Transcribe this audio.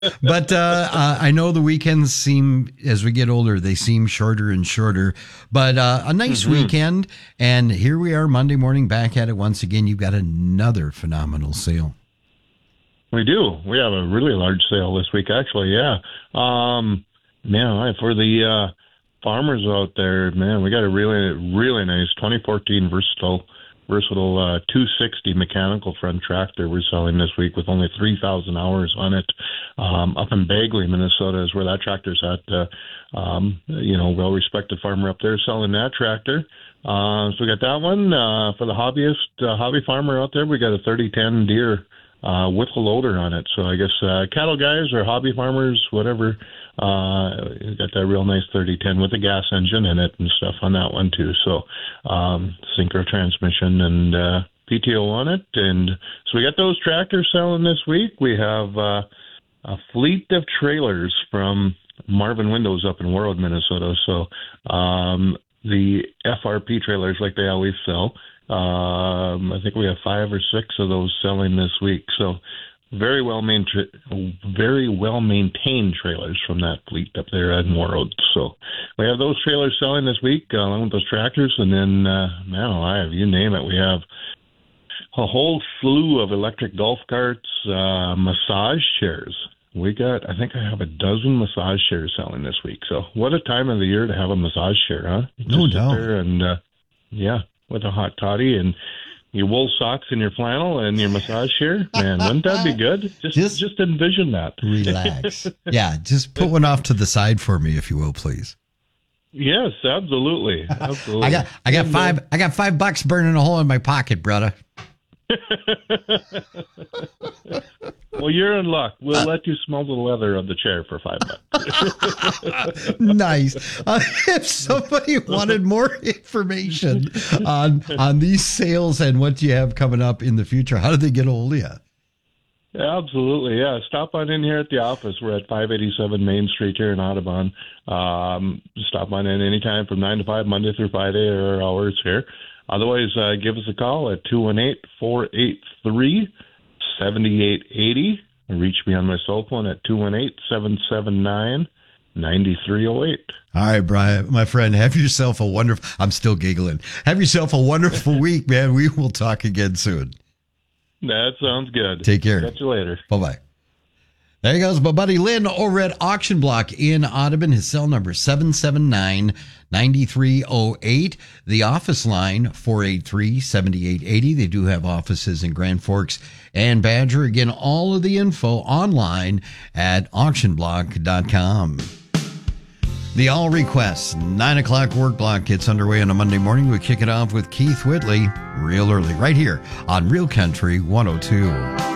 But I know the weekends seem, as we get older, they seem shorter and shorter. But a nice weekend. And here we are Monday morning back at it once again. You've got another phenomenal sale. We do. We have a really large sale this week, actually. Yeah. For the farmers out there, man, we got a really, really nice 2014 versatile 260 mechanical front tractor we're selling this week with only 3,000 hours on it. Up in Bagley, Minnesota is where that tractor's at. Well-respected farmer up there selling that tractor. So we got that one. For the hobby farmer out there, we got a 3010 Deere with a loader on it. So I guess cattle guys or hobby farmers, whatever, got that real nice 3010 with a gas engine in it and stuff on that one too. So synchro transmission and PTO on it. And so we got those tractors selling this week. We have a fleet of trailers from Marvin Windows up in Warroad, Minnesota. So the FRP trailers, like they always sell. I think we have 5 or 6 of those selling this week. So very well maintained trailers from that fleet up there at Warroad. So we have those trailers selling this week along with those tractors. And then, you name it. We have a whole slew of electric golf carts, massage chairs. I think I have a dozen massage chairs selling this week. So what a time of the year to have a massage chair, huh? No doubt. There and, with a hot toddy and your wool socks and your flannel and your massage chair. Man, wouldn't that be good? Just envision that. Relax. Yeah, just put one off to the side for me, if you will, please. Yes, absolutely. Absolutely. I got $5 burning a hole in my pocket, brother. Well, you're in luck. We'll let you smell the leather of the chair for $5. Nice. If somebody wanted more information on these sales and what you have coming up in the future, how do they get a hold of you? Absolutely, yeah. Stop on in here at the office. We're at 587 Main Street here in Audubon. Stop on in anytime from 9 to 5, Monday through Friday, are our hours here. Otherwise, give us a call at 218-483-7880. Reach me on my cell phone at 218-779-9308. All right, Brian, my friend, have yourself a wonderful, I'm still giggling. Have yourself a wonderful week, man. We will talk again soon. That sounds good. Take care. Catch you later. Bye-bye. There goes my buddy Lynn over at Auction Block in Audubon. His cell number 779-9308. The office line 483-7880. They do have offices in Grand Forks and Badger. Again, all of the info online at auctionblock.com. The All Requests 9 o'clock work block gets underway on a Monday morning. We kick it off with Keith Whitley real early right here on Real Country 102.